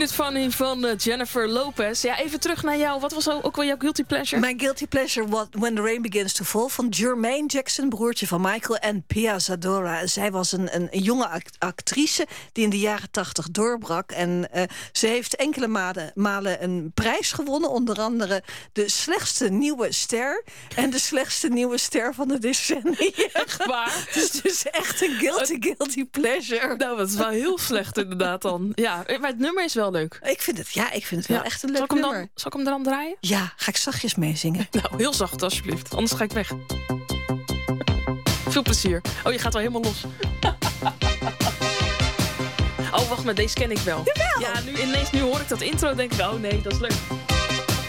Minute Funny van Jennifer Lopez. Ja, even terug naar jou. Wat was ook wel jouw guilty pleasure? Mijn guilty pleasure, When the Rain Begins to Fall... van Jermaine Jackson, broertje van Michael, en Pia Zadora. Zij was een jonge actrice die in de jaren 80 doorbrak. En ze heeft enkele malen een prijs gewonnen. Onder andere de slechtste nieuwe ster... en de slechtste nieuwe ster van de decennia. Echt waar? Dus echt een guilty pleasure. Nou, dat is wel heel slecht inderdaad dan. Ja, maar het nummer is wel leuk. Ik vind het wel echt een leuk nummer. Zal ik hem dan draaien? Ja, ga ik zachtjes meezingen. Nou, heel zacht alsjeblieft. Anders ga ik weg. Veel plezier. Oh, je gaat wel helemaal los. Oh, wacht maar, deze ken ik wel. Jawel. Ja, nu hoor ik dat intro en denk ik, oh nee, dat is leuk.